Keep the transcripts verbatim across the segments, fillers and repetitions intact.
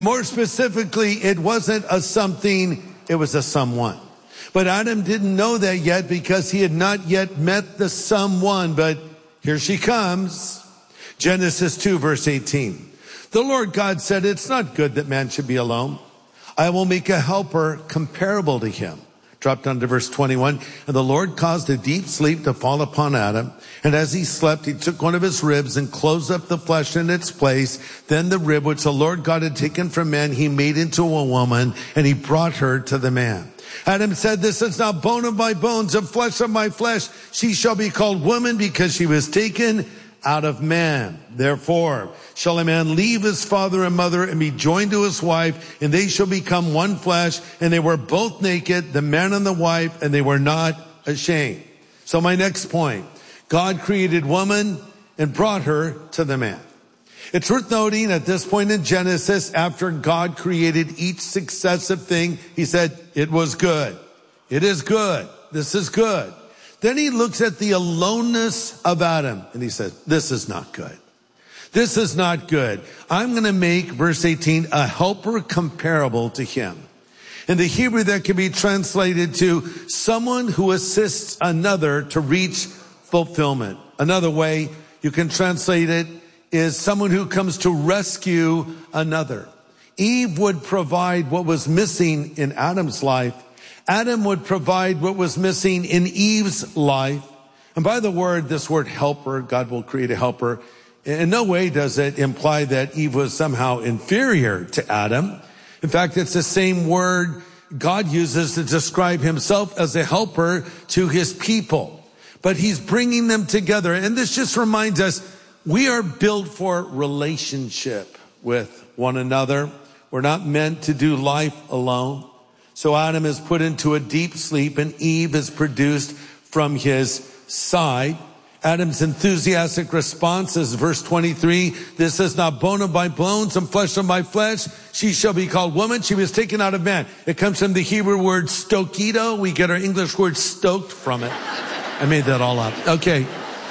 More specifically, it wasn't a something, it was a someone. But Adam didn't know that yet because he had not yet met the someone. But here she comes. Genesis two, verse eighteen. The Lord God said, it's not good that man should be alone. I will make a helper comparable to him. Drop down to verse twenty-one. And the Lord caused a deep sleep to fall upon Adam. And as he slept, he took one of his ribs and closed up the flesh in its place. Then the rib which the Lord God had taken from man, he made into a woman, and he brought her to the man. Adam said, this is now bone of my bones and flesh of my flesh. She shall be called woman because she was taken out of man. Therefore shall a man leave his father and mother and be joined to his wife, and they shall become one flesh. And they were both naked, the man and the wife, and they were not ashamed. So my next point, God created woman and brought her to the man. It's worth noting at this point in Genesis, after God created each successive thing, he said, it was good. It is good. This is good. Then he looks at the aloneness of Adam and he said, this is not good. This is not good. I'm going to make, verse eighteen, a helper comparable to him. In the Hebrew, that can be translated to someone who assists another to reach fulfillment. Another way you can translate it is someone who comes to rescue another. Eve would provide what was missing in Adam's life. Adam would provide what was missing in Eve's life. And by the word, this word helper, God will create a helper. In no way does it imply that Eve was somehow inferior to Adam. In fact, it's the same word God uses to describe himself as a helper to his people. But he's bringing them together. And this just reminds us, we are built for relationship with one another. We're not meant to do life alone. So Adam is put into a deep sleep and Eve is produced from his side. Adam's enthusiastic response is verse twenty-three. This is not bone of my bones and flesh of my flesh. She shall be called woman. She was taken out of man. It comes from the Hebrew word stokido. We get our English word stoked from it. I made that all up. Okay.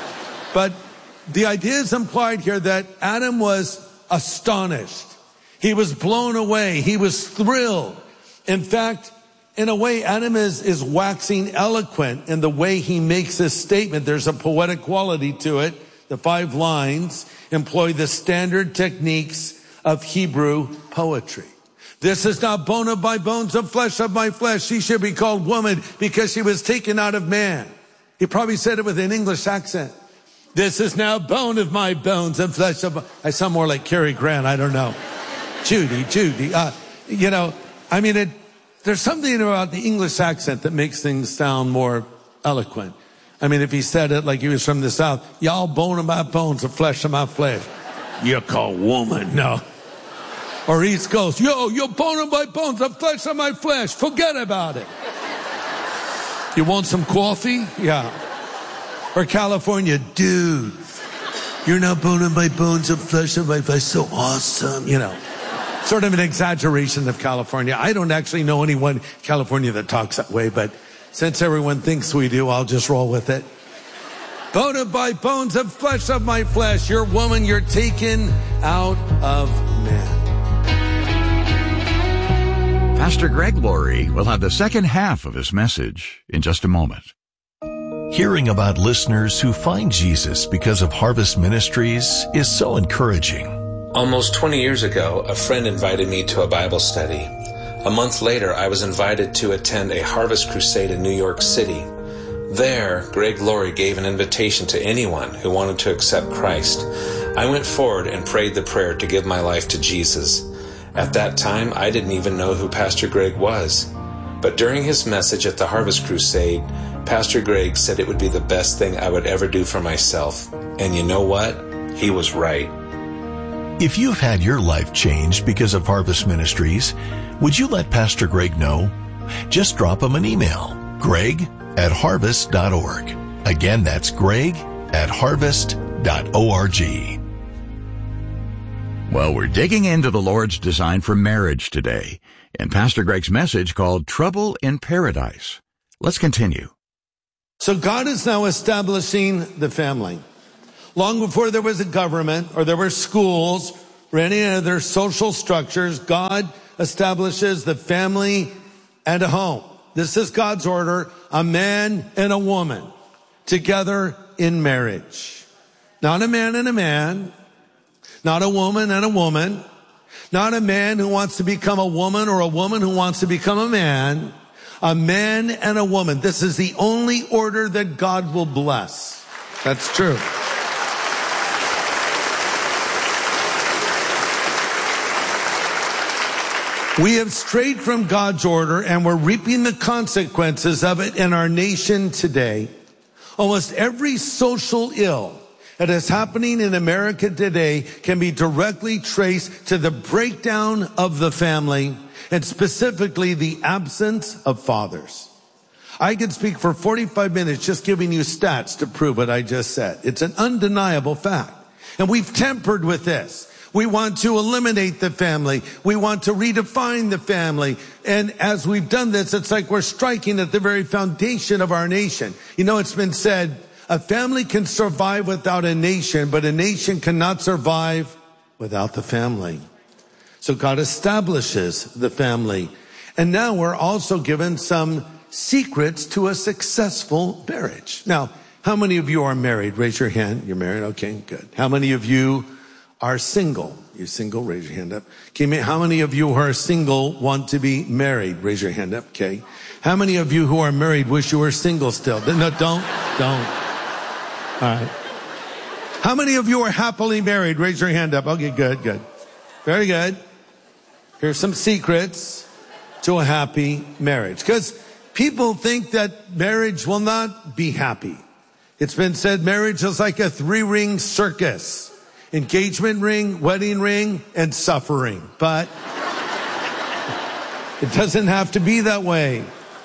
But the idea is implied here that Adam was astonished. He was blown away. He was thrilled. In fact, in a way, Adam is, is waxing eloquent in the way he makes this statement. There's a poetic quality to it. The five lines employ the standard techniques of Hebrew poetry. This is not bone of my bones and flesh of my flesh. She should be called woman because she was taken out of man. He probably said it with an English accent. This is now bone of my bones and flesh of my... I sound more like Cary Grant. I don't know. Judy, Judy. Uh, you know, I mean, it, there's something about the English accent that makes things sound more eloquent. I mean, if he said it like he was from the South, y'all bone of my bones and flesh of my flesh. You're called woman. No. Or East Coast. Yo, you're bone of my bones and flesh of my flesh. Forget about it. You want some coffee? Yeah. Or California, dude, you're not bone of my bones and flesh of my flesh. So awesome. You know, sort of an exaggeration of California. I don't actually know anyone in California that talks that way, but since everyone thinks we do, I'll just roll with it. Bone of my bones and flesh of my flesh. You're woman, you're taken out of man. Pastor Greg Laurie will have the second half of his message in just a moment. Hearing about listeners who find Jesus because of Harvest Ministries is so encouraging. Almost twenty years ago, a friend invited me to a Bible study. A month later, I was invited to attend a Harvest Crusade in New York City. There, Greg Laurie gave an invitation to anyone who wanted to accept Christ. I went forward and prayed the prayer to give my life to Jesus. At that time, I didn't even know who Pastor Greg was. But during his message at the Harvest Crusade, Pastor Greg said it would be the best thing I would ever do for myself. And you know what? He was right. If you've had your life changed because of Harvest Ministries, would you let Pastor Greg know? Just drop him an email, greg at harvest dot org. Again, that's greg at harvest dot org. Well, we're digging into the Lord's design for marriage today in Pastor Greg's message called Trouble in Paradise. Let's continue. So God is now establishing the family. Long before there was a government or there were schools or any other social structures, God establishes the family and a home. This is God's order, a man and a woman together in marriage. Not a man and a man, not a woman and a woman, not a man who wants to become a woman or a woman who wants to become a man, a man and a woman. This is the only order that God will bless. That's true. We have strayed from God's order and we're reaping the consequences of it in our nation today. Almost every social ill that is happening in America today can be directly traced to the breakdown of the family and specifically the absence of fathers. I could speak for forty-five minutes just giving you stats to prove what I just said. It's an undeniable fact. And we've tempered with this. We want to eliminate the family. We want to redefine the family. And as we've done this, it's like we're striking at the very foundation of our nation. You know, it's been said, a family can survive without a nation, but a nation cannot survive without the family. So God establishes the family. And now we're also given some secrets to a successful marriage. Now, how many of you are married? Raise your hand. You're married? Okay, good. How many of you are single? You're single? Raise your hand up. Okay, how many of you who are single want to be married? Raise your hand up. Okay. How many of you who are married wish you were single still? No, don't, don't. All right. How many of you are happily married? Raise your hand up. Okay, good, good. Very good. Here's some secrets to a happy marriage. Because people think that marriage will not be happy. It's been said marriage is like a three-ring circus. Engagement ring, wedding ring, and suffering. But it doesn't have to be that way.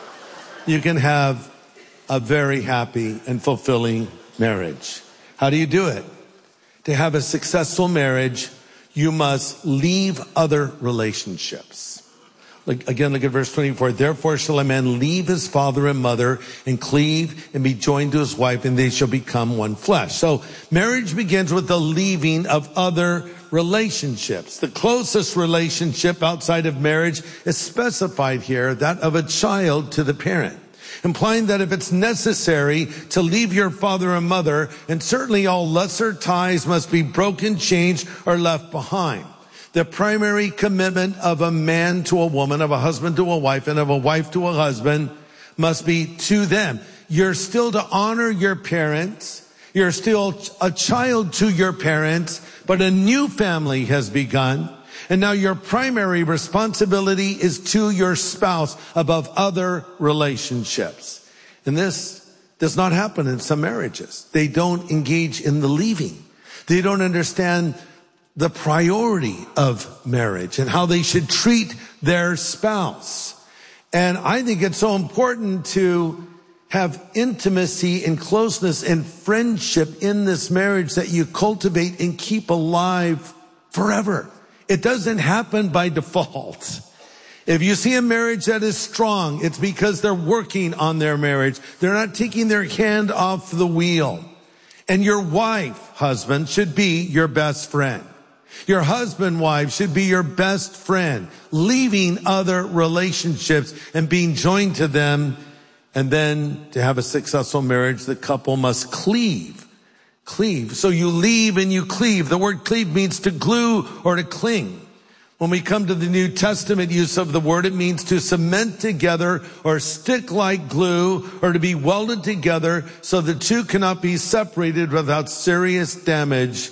You can have a very happy and fulfilling marriage. How do you do it? To have a successful marriage, you must leave other relationships. Like, again, look at verse twenty-four. Therefore shall a man leave his father and mother and cleave and be joined to his wife, and they shall become one flesh. So marriage begins with the leaving of other relationships. The closest relationship outside of marriage is specified here, that of a child to the parent, implying that if it's necessary to leave your father and mother, and certainly all lesser ties must be broken, changed, or left behind. The primary commitment of a man to a woman, of a husband to a wife, and of a wife to a husband must be to them. You're still to honor your parents. You're still a child to your parents, but a new family has begun. And now your primary responsibility is to your spouse above other relationships. And this does not happen in some marriages. They don't engage in the leaving. They don't understand the priority of marriage and how they should treat their spouse. And I think it's so important to have intimacy and closeness and friendship in this marriage that you cultivate and keep alive forever. It doesn't happen by default. If you see a marriage that is strong, it's because they're working on their marriage. They're not taking their hand off the wheel. And your wife, husband, should be your best friend. Your husband, wife, should be your best friend, leaving other relationships and being joined to them. And then to have a successful marriage, the couple must cleave. Cleave. So you leave and you cleave. The word cleave means to glue or to cling. When we come to the New Testament use of the word, it means to cement together or stick like glue or to be welded together so the two cannot be separated without serious damage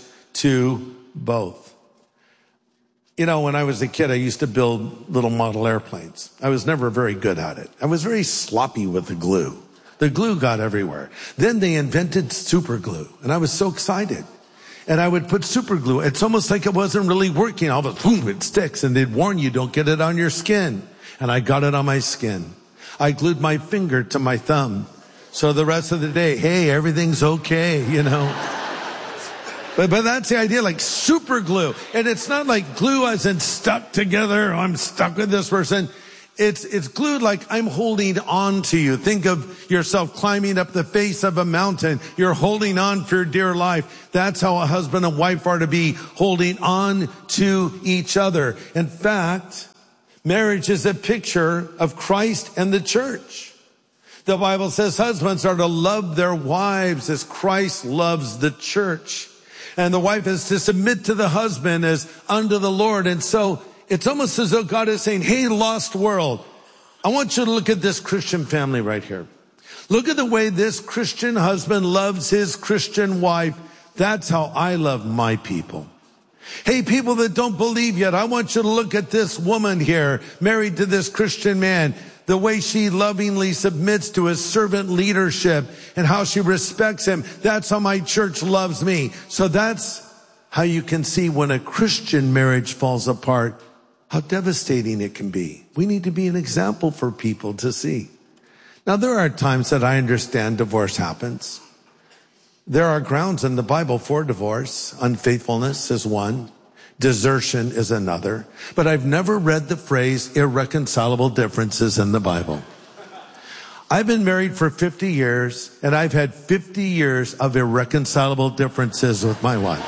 to both. You know, when I was a kid, I used to build little model airplanes. I was never very good at it. I was very sloppy with the glue. The glue got everywhere. Then they invented super glue, and I was so excited. And I would put super glue. It's almost like it wasn't really working. All of a sudden, boom, it sticks, and they'd warn you, don't get it on your skin. And I got it on my skin. I glued my finger to my thumb. So the rest of the day, hey, everything's okay, you know. But, but that's the idea, like super glue. And it's not like glue as in stuck together. I'm stuck with this person. It's, it's glued like I'm holding on to you. Think of yourself climbing up the face of a mountain. You're holding on for dear life. That's how a husband and wife are to be, holding on to each other. In fact, marriage is a picture of Christ and the church. The Bible says husbands are to love their wives as Christ loves the church. And the wife is to submit to the husband as unto the Lord. And so it's almost as though God is saying, hey, lost world, I want you to look at this Christian family right here. Look at the way this Christian husband loves his Christian wife. That's how I love my people. Hey, people that don't believe yet, I want you to look at this woman here, married to this Christian man, the way she lovingly submits to his servant leadership and how she respects him. That's how my church loves me. So that's how you can see when a Christian marriage falls apart, how devastating it can be. We need to be an example for people to see. Now, there are times that I understand divorce happens. There are grounds in the Bible for divorce. Unfaithfulness is one. Desertion is another. But I've never read the phrase irreconcilable differences in the Bible. I've been married for fifty years, and I've had fifty years of irreconcilable differences with my wife.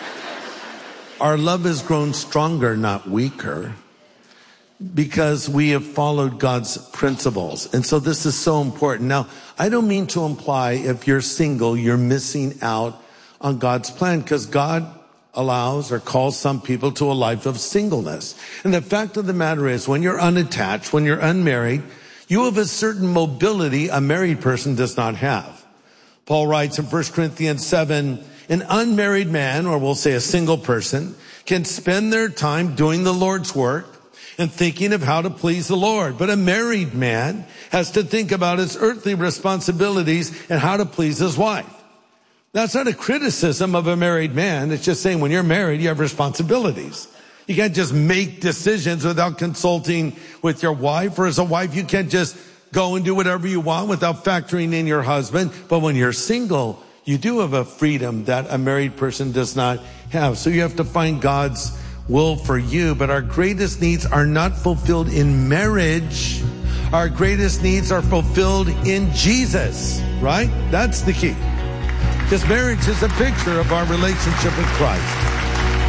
Our love has grown stronger, not weaker, because we have followed God's principles. And so this is so important. Now, I don't mean to imply if you're single, you're missing out on God's plan, because God allows or calls some people to a life of singleness. And the fact of the matter is, when you're unattached, when you're unmarried, you have a certain mobility a married person does not have. Paul writes in First Corinthians seven, an unmarried man, or we'll say a single person, can spend their time doing the Lord's work and thinking of how to please the Lord. But a married man has to think about his earthly responsibilities and how to please his wife. That's not a criticism of a married man. It's just saying when you're married, you have responsibilities. You can't just make decisions without consulting with your wife. Or as a wife, you can't just go and do whatever you want without factoring in your husband. But when you're single, you do have a freedom that a married person does not have. So you have to find God's will for you. But our greatest needs are not fulfilled in marriage. Our greatest needs are fulfilled in Jesus, right? That's the key. Because marriage is a picture of our relationship with Christ.